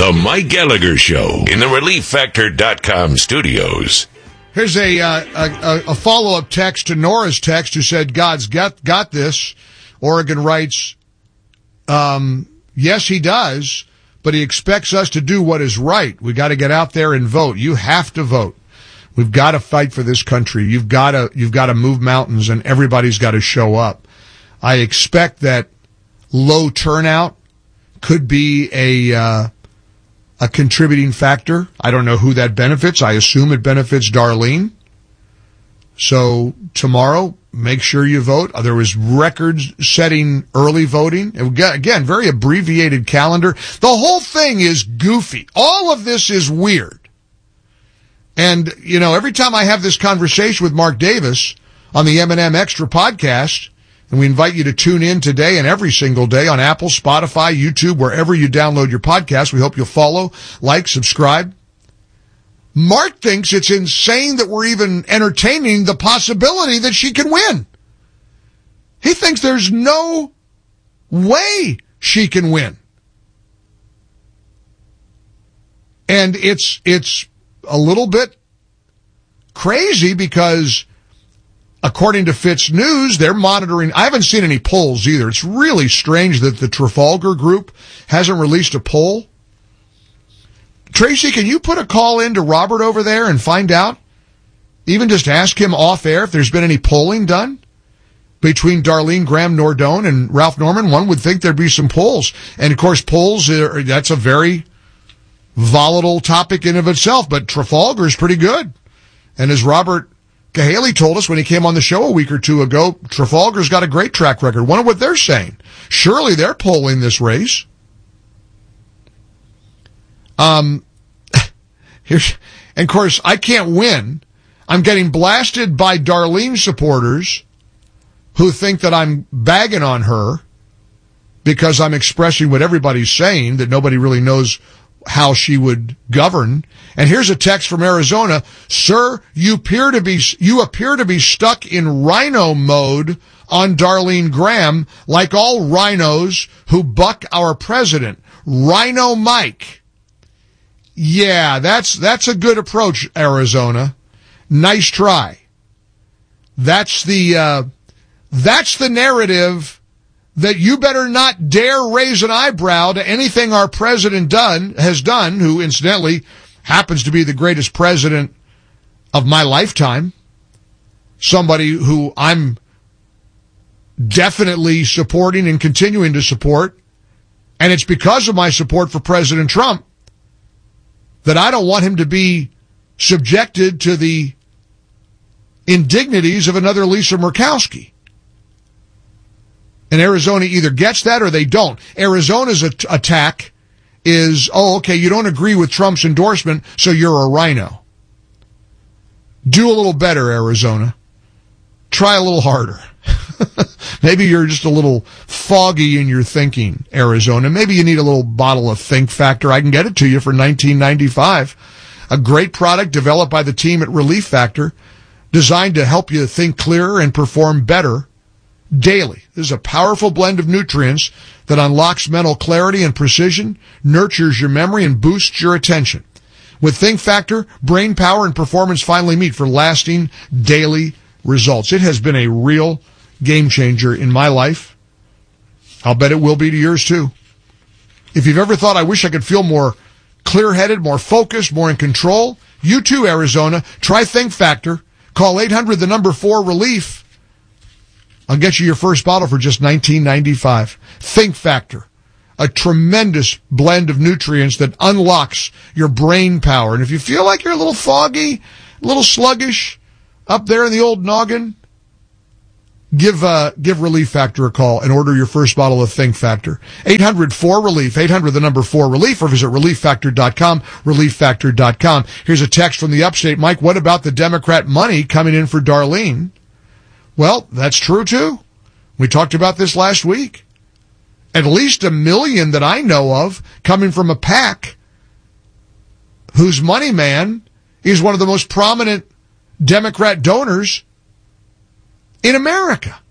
The Mike Gallagher Show in the ReliefFactor.com studios. Here's a follow-up text to Nora's text who said, God's got this. Oregon writes, yes, he does, but he expects us to do what is right. We got to get out there and vote. You have to vote. We've got to fight for this country. You've got to move mountains, and everybody's got to show up. I expect that low turnout could be a contributing factor. I don't know who that benefits. I assume it benefits Darlene. So tomorrow, make sure you vote. There was record-setting early voting. Again, very abbreviated calendar. The whole thing is goofy. All of this is weird. And, you know, every time I have this conversation with Mark Davis on the M&M Extra podcast, and we invite you to tune in today and every single day on Apple, Spotify, YouTube, wherever you download your podcast. We hope you'll follow, like, subscribe. Mark thinks it's insane that we're even entertaining the possibility that she can win. He thinks there's no way she can win. And it's a little bit crazy because according to Fitz News, they're monitoring. I haven't seen any polls either. It's really strange that the Trafalgar Group hasn't released a poll. Tracy, can you put a call in to Robert over there and find out? Even just ask him off air if there's been any polling done between Darlene Graham Nordone and Ralph Norman. One would think there'd be some polls. And, of course, polls, that's a very volatile topic in of itself. But Trafalgar is pretty good. And as Robert Cahaley told us when he came on the show a week or two ago, Trafalgar's got a great track record. Wonder what they're saying. Surely they're polling this race. And of course, I can't win. I'm getting blasted by Darlene supporters who think that I'm bagging on her because I'm expressing what everybody's saying, that nobody really knows how she would govern. And here's a text from Arizona. Sir, you appear to be stuck in rhino mode on Darlene Graham, like all rhinos who buck our president. Rhino Mike. Yeah, that's a good approach, Arizona. Nice try. That's the narrative that you better not dare raise an eyebrow to anything our president has done, who incidentally happens to be the greatest president of my lifetime. Somebody who I'm definitely supporting and continuing to support. And it's because of my support for President Trump that I don't want him to be subjected to the indignities of another Lisa Murkowski. And Arizona either gets that or they don't. Arizona's attack is, okay, you don't agree with Trump's endorsement, so you're a rhino. Do a little better, Arizona. Try a little harder. Maybe you're just a little foggy in your thinking, Arizona. Maybe you need a little bottle of Think Factor. I can get it to you for $19.95. A great product developed by the team at Relief Factor, designed to help you think clearer and perform better daily. This is a powerful blend of nutrients that unlocks mental clarity and precision, nurtures your memory, and boosts your attention. With Think Factor, brain power and performance finally meet for lasting daily results. It has been a real game changer in my life. I'll bet it will be to yours too. If you've ever thought, I wish I could feel more clear-headed, more focused, more in control, you too, Arizona, try Think Factor. Call 800-4-RELIEF. I'll get you your first bottle for just $19.95. Think Factor, a tremendous blend of nutrients that unlocks your brain power. And if you feel like you're a little foggy, a little sluggish up there in the old noggin, give Relief Factor a call and order your first bottle of Think Factor. 800-4-RELIEF, 800-4-RELIEF, or visit ReliefFactor.com, ReliefFactor.com. Here's a text from the upstate. Mike, what about the Democrat money coming in for Darlene? Well, that's true too. We talked about this last week. At least $1 million that I know of coming from a PAC whose money man is one of the most prominent Democrat donors in America.